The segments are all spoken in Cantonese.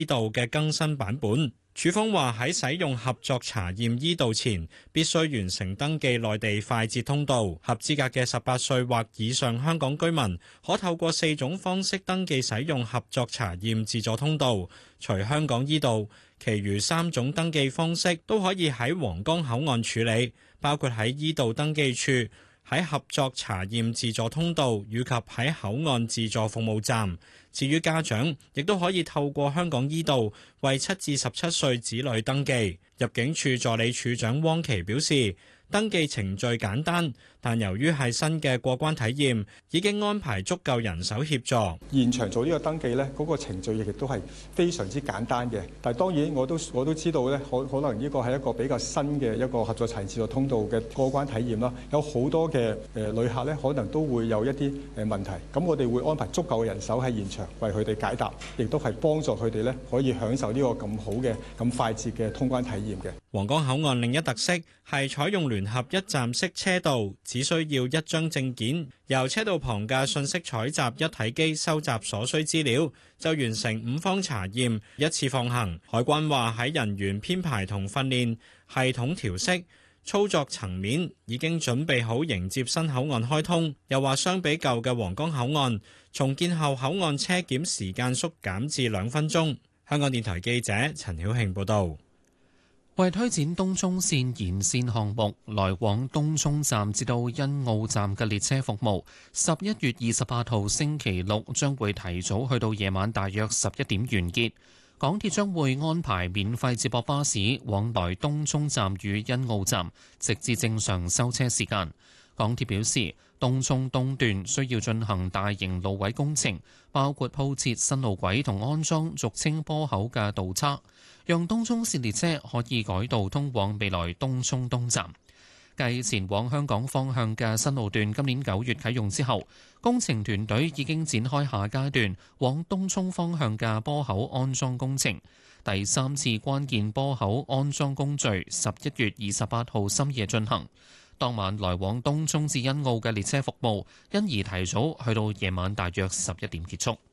道嘅更新版本。署方話喺使用合作查驗醫道前，必須完成登記內地快捷通道。合資格嘅18歲或以上香港居民，可透過4種方式登記使用合作查驗自助通道。除香港醫道，其餘3種登記方式都可以喺皇崗口岸處理，包括喺醫道登記處、喺合作查驗自助通道以及喺口岸自助服務站。至於家長，亦都可以透過香港醫道為7至17歲子女登記。入境處助理處長汪琪表示，登記程序簡單，但由於係新嘅過關體驗，已經安排足夠人手協助。 現場做呢個登記呢，嗰個程序亦都係非常之簡單嘅。但係當然我都知道呢，可能呢個係一個比較新嘅一個合作查驗自助通道嘅過關體驗啦。有好多嘅旅客呢，可能都會有一啲問題。咁我哋會安排足夠嘅人手喺現場為佢哋解答，亦都係幫助佢哋呢可以享受呢個咁好嘅、咁快捷嘅通關體驗嘅。 皇崗口岸另一特色係採用聯合一站式車道，只需要一張證件，由車道旁嘅信息採集一體機收集所需資料，就完成5方查驗，一次放行。海關話喺人員編排同訓練、系統調適、操作層面已經準備好迎接新口岸開通。又話相比舊嘅皇崗口岸，重建後口岸車檢時間縮減至2分鐘。香港電台記者陳曉慶報導。 為推展東涌綫延綫項目，來往東涌站至到欣澳站嘅列車服務，11月28號星期六將會提早去到夜晚大約11點完結。港鐵將會安排免費接駁巴士往來東涌站與欣澳站，直至正常收車時間。港鐵表示，東涌東段需要進行大型路位工程，包括鋪設新路軌同安裝俗稱波口嘅道岔，讓東涌綫列車可以改道通往未來東涌東站。繼前往香港方向嘅新路段今年9月啟用之後，工程團隊已經展開下階段往東涌方向嘅波口安裝工程。第3次關鍵波口安裝工序11月28號深夜進行。當晚來往東涌至欣澳嘅列車服務，因而提早去到夜晚大約11點結束。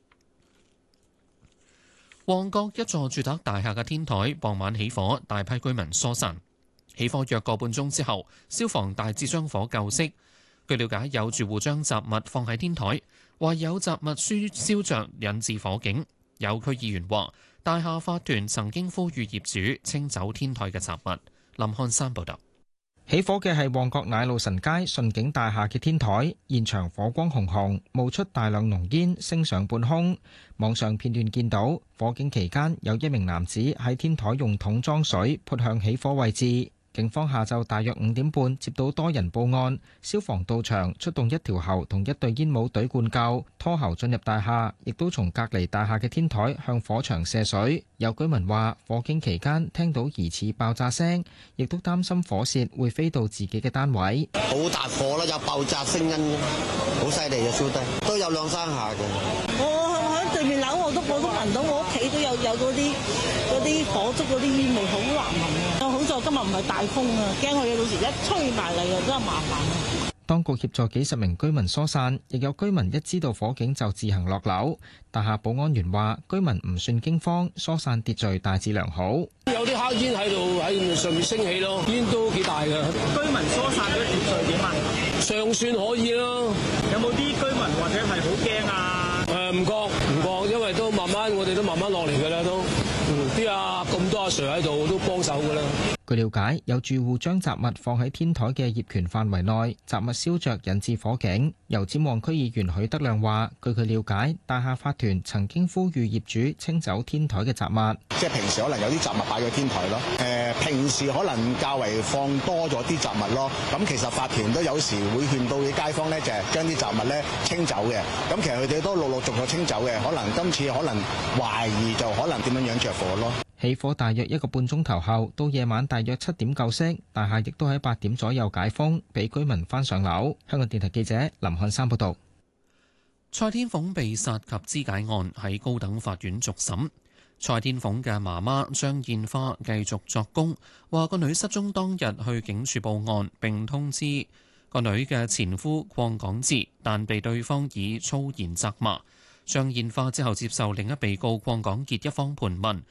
旺角一座住宅大廈嘅天台傍晚起火，大批居民疏散。起火約個半鐘之後，消防大致將火救熄。據了解，有住戶將雜物放喺天台，話有雜物燒着引致火警。有區議員話，大廈法團曾經呼籲業主清走天台嘅雜物。林漢山報導。 起火嘅係旺角奶路臣街順景大廈嘅天台，現場火光紅紅，冒出大量濃煙，升上半空。網上片段見到火警期間，有一名男子喺天台用桶裝水潑向起火位置。警方下晝大約5點半接到多人報案，消防到場出動一條喉同一隊煙霧隊灌救，拖喉進入大廈，亦都從隔離大廈嘅天台向火場射水。有居民話，火警期間聽到疑似爆炸聲，亦都擔心火舌會飛到自己嘅單位。 好大火啦，有爆炸聲音，好犀利嘅燒得，都有2-3下嘅。我喺對面樓我都聞到，我屋企都有嗰啲火燭嗰啲煙霧，好難聞啊！好在今日唔係大風啊，驚佢到時一吹埋嚟啊，真係麻煩啊！ 當局協助幾十名居民疏散，亦有居民一知道火警就自行落樓。大廈保安員話：居民唔算驚慌，疏散秩序大致良好。 有啲黑煙喺度喺上面升起咯，煙都幾大㗎。 居民疏散嘅秩序點啊？ 尚算可以咯。 有冇啲居民或者係好驚啊？ 唔覺，因為都慢慢，我哋都慢慢落嚟㗎啦，都。啲咁多阿 Sir 喺度都幫手㗎啦。 據了解，有住戶將雜物放喺天台嘅業權範圍內，雜物燒着引致火警。油尖旺區議員許德亮話，據佢了解，大廈法團曾經呼籲業主清走天台嘅雜物。 即係平時可能有啲雜物擺喺天台咯，平時可能較為放多咗啲雜物咯。咁其實法團都有時會勸到啲街坊咧，就係將啲雜物咧清走嘅。咁其實佢哋都陸續清走嘅，可能今次可能懷疑就可能點樣着火咯。 起火大約1個半鐘頭後，到夜晚大約7點救熄，大廈亦都喺8點左右解封，俾居民翻上樓。香港電台記者林漢山報道。 蔡天鳳被殺及肢解案喺高等法院續審。蔡天鳳嘅媽媽張燕花繼續作供，話個女失蹤當日去警署報案，並通知個女嘅前夫鄺港智，但被對方以粗言責罵。 將獻花之後接受另一被告鄺港傑一方盤問。